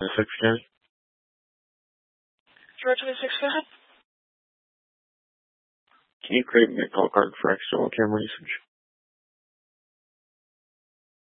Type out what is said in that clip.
6 again. 026, go ahead. Can you create me a call card for external camera usage?